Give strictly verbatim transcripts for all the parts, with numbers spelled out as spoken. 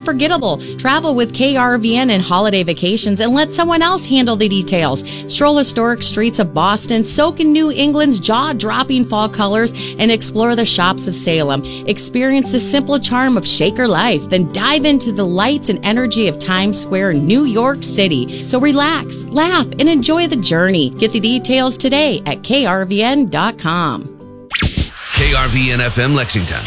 unforgettable. Travel with K R V N and Holiday Vacations and let someone else handle the details. Stroll historic streets of Boston, soak in New England's jaw-dropping fall colors, and explore the shops of Salem. Experience the simple charm of Shaker life, then dive into the lights and energy of Times Square, New York City. So relax, laugh, and enjoy the journey. Get the details today at K R V N dot com. K R V N F M Lexington.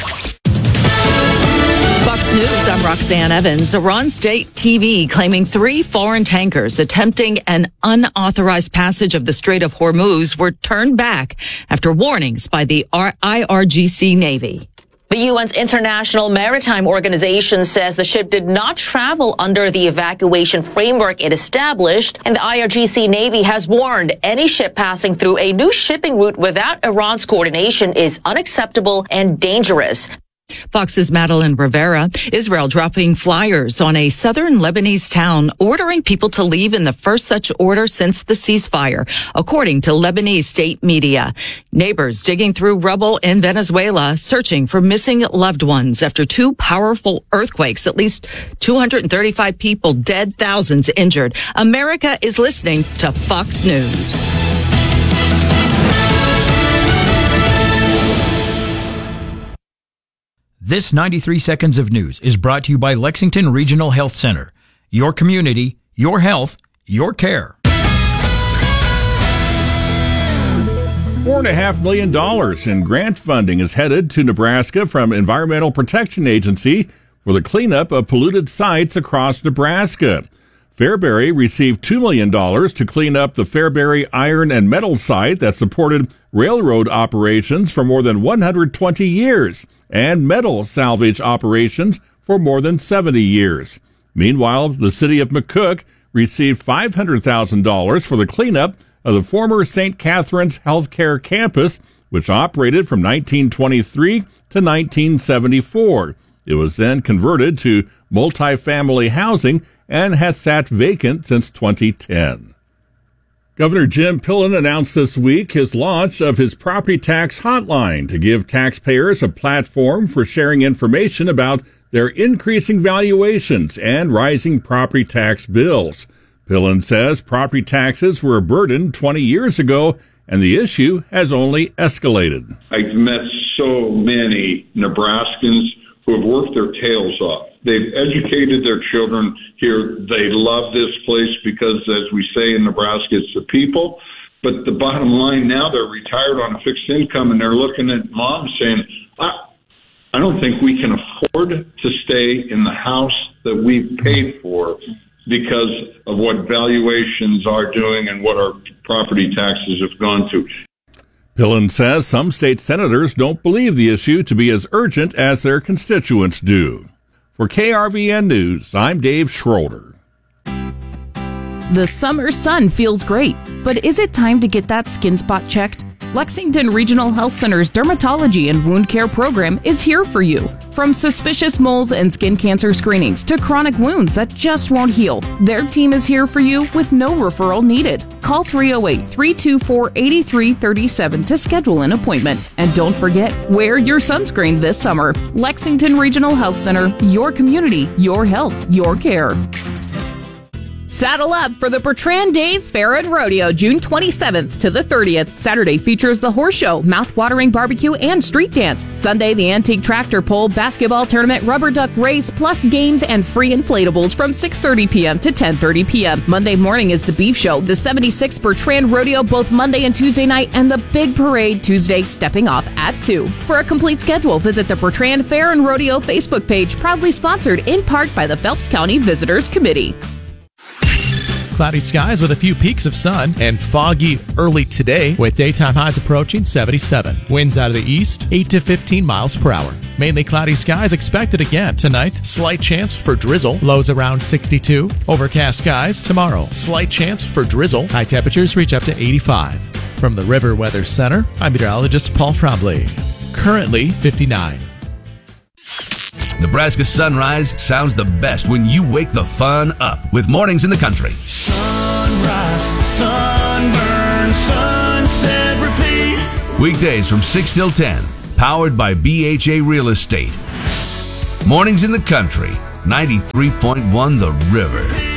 Fox News, I'm Roxanne Evans. Iran State T V claiming three foreign tankers attempting an unauthorized passage of the Strait of Hormuz were turned back after warnings by the I R G C Navy. The U N's International Maritime Organization says the ship did not travel under the evacuation framework it established, and the I R G C Navy has warned any ship passing through a new shipping route without Iran's coordination is unacceptable and dangerous. Fox's Madeline Rivera. Israel dropping flyers on a southern Lebanese town ordering people to leave in the first such order since the ceasefire, according to Lebanese state media. Neighbors digging through rubble in Venezuela searching for missing loved ones after two powerful earthquakes. At least two hundred thirty-five people dead, thousands injured. America is listening to Fox News. This ninety-three seconds of news is brought to you by Lexington Regional Health Center. Your community, your health, your care. Four and a half million dollars in grant funding is headed to Nebraska from Environmental Protection Agency for the cleanup of polluted sites across Nebraska. Fairbury received two million dollars to clean up the Fairbury iron and metal site that supported railroad operations for more than one hundred twenty years and metal salvage operations for more than seventy years. Meanwhile, the city of McCook received five hundred thousand dollars for the cleanup of the former Saint Catherine's Healthcare Campus, which operated from nineteen twenty-three to nineteen seventy-four. It was then converted to multifamily housing and has sat vacant since twenty ten. Governor Jim Pillen announced this week his launch of his property tax hotline to give taxpayers a platform for sharing information about their increasing valuations and rising property tax bills. Pillen says property taxes were a burden twenty years ago, and the issue has only escalated. I've met so many Nebraskans who have worked their tails off. They've educated their children here. They love this place because, as we say in Nebraska, it's the people. But the bottom line now, they're retired on a fixed income, and they're looking at mom saying, I, I don't think we can afford to stay in the house that we paid for because of what valuations are doing and what our property taxes have gone to. Pillen says some state senators don't believe the issue to be as urgent as their constituents do. For K R V N News, I'm Dave Schroeder. The summer sun feels great, but is it time to get that skin spot checked? Lexington Regional Health Center's Dermatology and Wound Care program is here for you. From suspicious moles and skin cancer screenings to chronic wounds that just won't heal, their team is here for you with no referral needed. Call three oh eight, three two four, eight three three seven to schedule an appointment. And don't forget, wear your sunscreen this summer. Lexington Regional Health Center, your community, your health, your care. Saddle up for the Bertrand Days Fair and Rodeo, June twenty-seventh to the thirtieth. Saturday features the horse show, mouth-watering barbecue, and street dance. Sunday, the antique tractor pull, basketball tournament, rubber duck race, plus games and free inflatables from six thirty p.m. to ten thirty p.m. Monday morning is the beef show, the seventy-sixth Bertrand Rodeo both Monday and Tuesday night, and the big parade Tuesday stepping off at two. For a complete schedule, visit the Bertrand Fair and Rodeo Facebook page, proudly sponsored in part by the Phelps County Visitors Committee. Cloudy skies with a few peaks of sun and foggy early today with daytime highs approaching seventy-seven. Winds out of the east, eight to fifteen miles per hour. Mainly cloudy skies expected again tonight. Slight chance for drizzle. Lows around sixty-two. Overcast skies tomorrow. Slight chance for drizzle. High temperatures reach up to eighty-five. From the River Weather Center, I'm meteorologist Paul Trombley. Currently fifty-nine. Nebraska Sunrise sounds the best when you wake the fun up with Mornings in the Country. Sunrise, sunburn, sunset, repeat. Weekdays from six till ten, powered by B H A Real Estate. Mornings in the Country ninety-three point one The River.